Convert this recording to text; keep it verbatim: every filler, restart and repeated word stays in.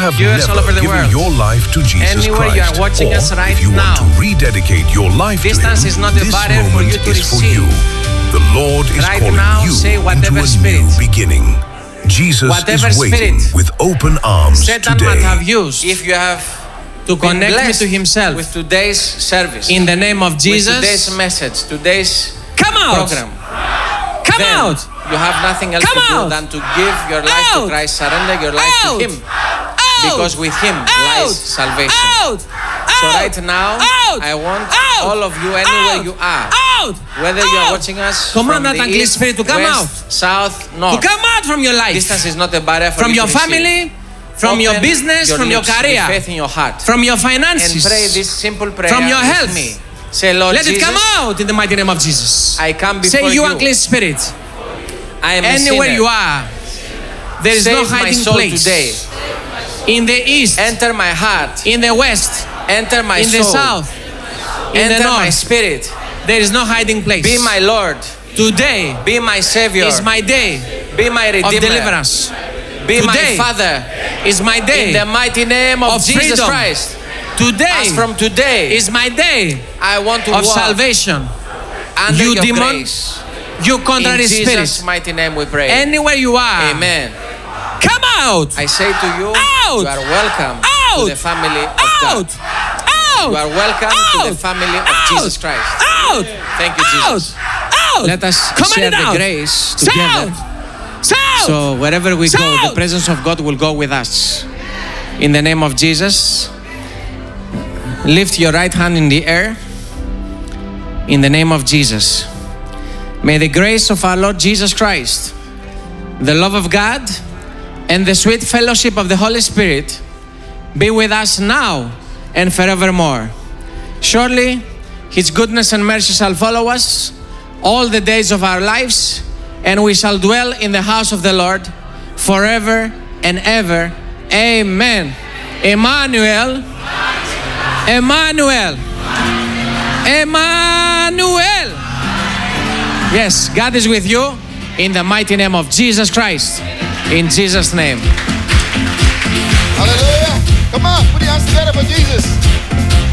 have viewers never all over the given world, your life to Jesus anywhere Christ, you are watching or us right if you now, want to rededicate your life to distance Him, is not a this barrier for moment you to is for receive. you. The Lord is Right calling now, you say into whatever a spirit, new beginning. Jesus whatever is waiting spirit with open arms Satan today. might have used If you have to been connect me blessed to himself, with today's service, in the name of with today's Jesus, message, today's come out! program, Come then out! you have nothing else Come to out! do than to give your life Out! to Christ, surrender your life Out! to Him, Out! because with Him Out! lies salvation. Out! So Out! right now, Out! I want Out! all of you, anywhere Out! you are, Out! whether you are Out! watching us Command from that the unclean east, spirit to come west, south, To north. come out from your life, Distance is not a barrier for from you your to receive. family, from Open your business, from your lips with career, faith in your heart, from your and finances, pray this simple prayer from your with health. me. Say, Lord Let Jesus, it come out in the mighty name of Jesus. I come before Say, you you. unclean spirit, I am anywhere a sinner. you are, there is Save no my hiding soul place. today. In the east, Enter my heart. in the west, Enter my in soul. the south, in Enter the my north, spirit. there is no hiding place. Be my Lord. Today Be my Savior. is my day Be my of Redeemer. deliverance. Be my Today Father. is my day In the mighty name of, of Jesus freedom. Christ. Today As from today, is my day I want to of walk salvation. under You your demon, grace. you In contrary Jesus' spirit, mighty name we pray. anywhere you are, Amen. come out. I say to you, Out. you are welcome Out. to the family of Out. God. Out. You are welcome Out. to the family of Out. Jesus Christ. Out. Thank you, Jesus. Out. Let us Command share it the out. grace Sound. together. Sound. So wherever we go, Sound. the presence of God will go with us. In the name of Jesus, lift your right hand in the air. In the name of Jesus. May the grace of our Lord Jesus Christ, the love of God, and the sweet fellowship of the Holy Spirit be with us now and forevermore. Surely His goodness and mercy shall follow us all the days of our lives, and we shall dwell in the house of the Lord forever and ever. Amen. Emmanuel. Emmanuel. Emmanuel. Yes, God is with you in the mighty name of Jesus Christ. In Jesus' name. Hallelujah. Come on, put your hands together for Jesus.